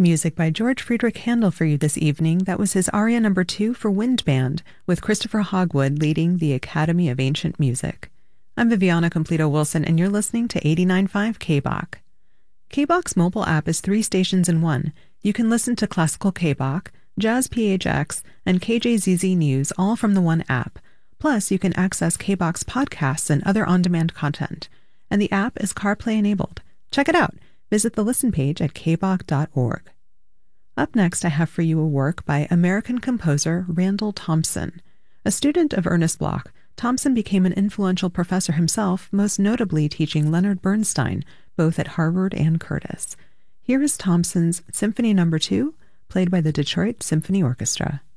Music by George Friedrich Handel for you this evening. That was his aria number 2 for Wind Band, with Christopher Hogwood leading the Academy of Ancient Music. I'm Viviana Completo-Wilson, and you're listening to 89.5 KBOK. KBOK's mobile app is 3 stations in one. You can listen to Classical KBOK, Jazz PHX, and KJZZ News all from the one app. Plus, you can access KBOK's podcasts and other on-demand content. And the app is CarPlay enabled. Check it out. Visit the listen page at kbok.org. Up next, I have for you a work by American composer Randall Thompson. A student of Ernest Bloch, Thompson became an influential professor himself, most notably teaching Leonard Bernstein, both at Harvard and Curtis. Here is Thompson's Symphony No. 2, played by the Detroit Symphony Orchestra.